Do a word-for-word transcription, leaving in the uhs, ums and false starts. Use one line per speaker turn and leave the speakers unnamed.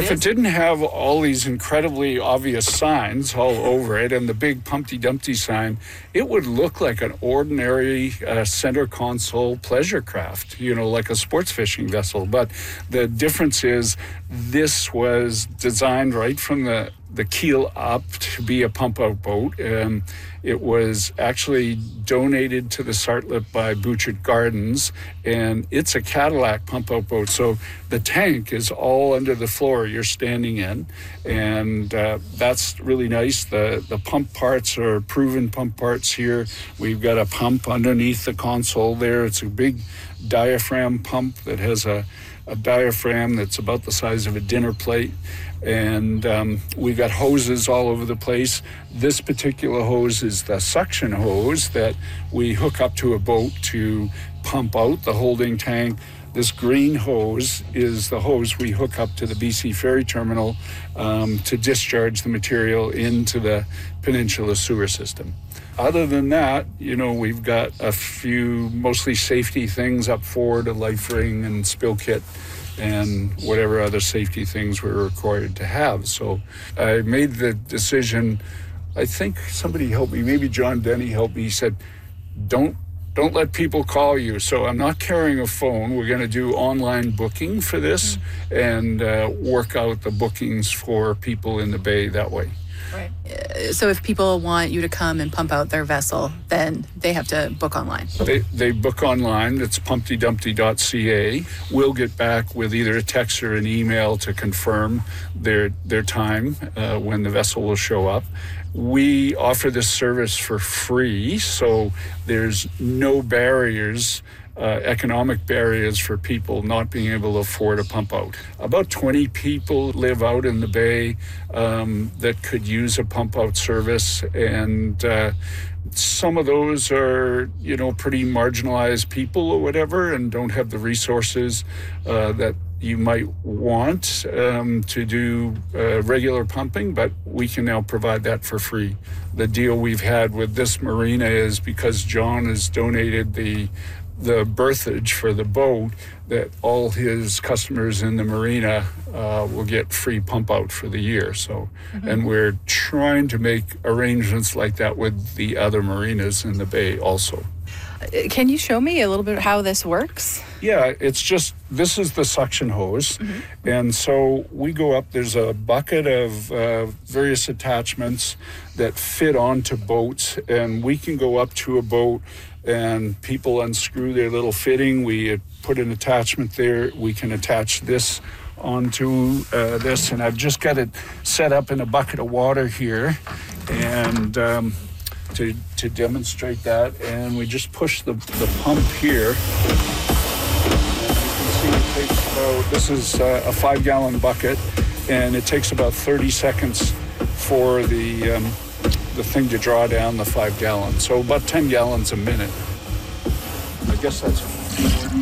if it didn't have all these incredibly obvious signs all over it and the big Pumpty Dumpty sign, it would look like an ordinary uh, center console pleasure craft, you know, like a sports fishing vessel. But the difference is this was designed right from the, the keel up to be a pump-out boat. Um, it was actually donated to the Sartlip by Bouchard Gardens, and it's a Cadillac pump-out boat. So the tank is all under the floor you're standing in, and uh, that's really nice. The, the pump parts are proven pump parts here. We've got a pump underneath the console there. It's a big diaphragm pump that has a, a diaphragm that's about the size of a dinner plate. And um, we've got hoses all over the place. This particular hose is the suction hose that we hook up to a boat to pump out the holding tank. This green hose is the hose we hook up to the B C Ferry Terminal um, to discharge the material into the Peninsula sewer system. Other than that, you know, we've got a few mostly safety things up forward, a life ring and spill kit, and whatever other safety things we're required to have. So I made the decision, I think somebody helped me, maybe John Denny helped me. He said, don't don't let people call you. So I'm not carrying a phone. We're going to do online booking for this mm-hmm. and uh, work out the bookings for people in the bay that way.
Right. So if people want you to come and pump out their vessel, then they have to book online.
They they book online. It's pumpty dumpty dot c a. We'll get back with either a text or an email to confirm their their time uh, when the vessel will show up. We offer this service for free, so there's no barriers. Uh, economic barriers for people not being able to afford a pump out. About twenty people live out in the bay um, that could use a pump out service, and uh, some of those are, you know, pretty marginalized people or whatever and don't have the resources uh, that you might want um, to do uh, regular pumping, but we can now provide that for free. The deal we've had with this marina is because John has donated the the berthage for the boat, that all his customers in the marina uh, will get free pump out for the year. So, mm-hmm. and we're trying to make arrangements like that with the other marinas in the bay also.
Can you show me a little bit how this works?
Yeah, it's just, this is the suction hose. Mm-hmm. And so we go up, there's a bucket of uh, various attachments that fit onto boats, and we can go up to a boat and people unscrew their little fitting. We put an attachment there. We can attach this onto uh, this, and I've just got it set up in a bucket of water here, and um, to to demonstrate that. And we just push the, the pump here. And you can see it takes about, this is uh, a five gallon bucket, and it takes about thirty seconds for the um, the thing to draw down the five gallons. So about ten gallons a minute. I guess that's